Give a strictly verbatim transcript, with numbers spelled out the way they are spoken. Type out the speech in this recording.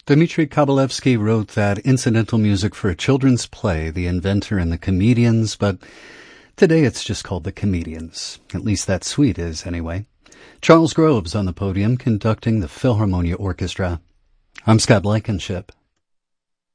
Dmitry Kabalevsky wrote that incidental music for a children's play, The Inventor and the Comedians, but today it's just called The Comedians. At least that suite is, anyway. Charles Groves on the podium conducting the Philharmonia Orchestra. I'm Scott Blankenship.